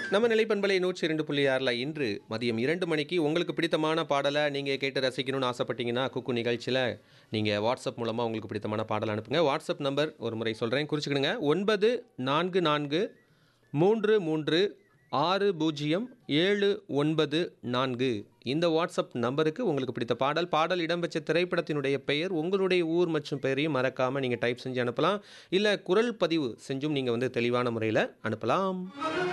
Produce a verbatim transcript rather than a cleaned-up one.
நம்ம நிலைப்பண்பலை நூற்றி இரண்டு புள்ளி ஆறில் இன்று மதியம் இரண்டு மணிக்கு உங்களுக்கு பிடித்தமான பாடலை நீங்கள் கேட்டு ரசிக்கணும்னு ஆசைப்பட்டீங்கன்னா குக்கு நிகழ்ச்சியில் நீங்கள் வாட்ஸ்அப் மூலமாக உங்களுக்கு பிடித்தமான பாடலை அனுப்புங்க. வாட்ஸ்அப் நம்பர் ஒரு முறை சொல்கிறேன், குறிச்சிக்கிடுங்க. ஒன்பது நான்கு நான்கு மூன்று மூன்று ஆறு பூஜ்ஜியம் ஏழு ஒன்பது நான்கு. இந்த வாட்ஸ்அப் நம்பருக்கு உங்களுக்கு பிடித்த பாடல் பாடல் இடம்பெற்ற திரைப்படத்தினுடைய பெயர், உங்களுடைய ஊர் மற்றும் பெயரையும் மறக்காமல் நீங்கள் டைப் செஞ்சு அனுப்பலாம். இல்லை குரல் பதிவு செஞ்சும் நீங்கள் வந்து தெளிவான முறையில் அனுப்பலாம்.